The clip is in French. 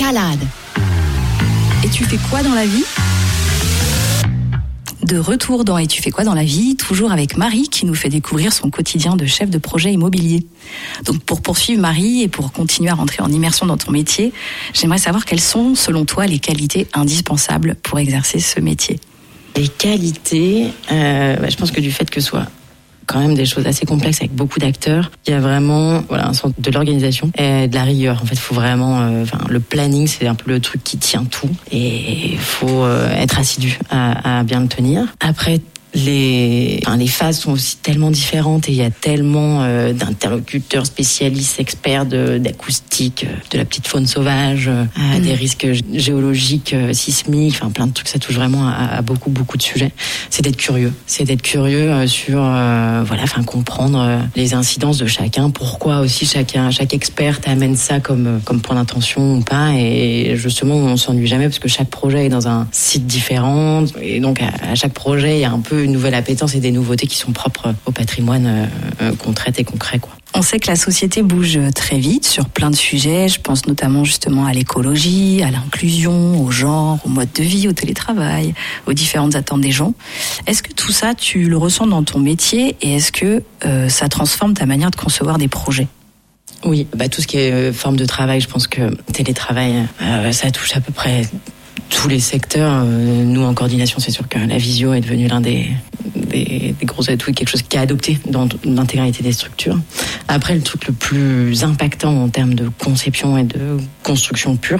Escalade. Et tu fais quoi dans la vie ? De retour dans Et tu fais quoi dans la vie, toujours avec Marie qui nous fait découvrir son quotidien de chef de projet immobilier. Donc pour poursuivre Marie et pour continuer à rentrer en immersion dans ton métier, j'aimerais savoir quelles sont selon toi les qualités indispensables pour exercer ce métier. Les qualités, je pense que du fait que ce soit quand même des choses assez complexes avec beaucoup d'acteurs, il y a vraiment un sens de l'organisation et de la rigueur. En fait, il faut vraiment, le planning, c'est un peu le truc qui tient tout et il faut être assidu à bien le tenir. Après, les phases sont aussi tellement différentes et il y a tellement d'interlocuteurs spécialistes, experts d'acoustique, de la petite faune sauvage, à des risques géologiques, sismiques, plein de trucs. Ça touche vraiment à beaucoup de sujets. C'est d'être curieux sur comprendre les incidences de chacun, pourquoi aussi chaque expert t'amène ça comme point d'intention ou pas. Et justement, on s'ennuie jamais parce que chaque projet est dans un site différent et donc à chaque projet il y a un peu une nouvelle appétence et des nouveautés qui sont propres au patrimoine qu'on traite et qu'on crée, quoi. On sait que la société bouge très vite sur plein de sujets. Je pense notamment justement à l'écologie, à l'inclusion, au genre, au mode de vie, au télétravail, aux différentes attentes des gens. Est-ce que tout ça, tu le ressens dans ton métier et est-ce que ça transforme ta manière de concevoir des projets ? Oui, tout ce qui est forme de travail, je pense que télétravail, ça touche à peu près tous les secteurs. Nous, en coordination, c'est sûr que la visio est devenue l'un des gros atouts, quelque chose qui est adopté dans l'intégralité des structures. Après, le truc le plus impactant en termes de conception et de construction pure,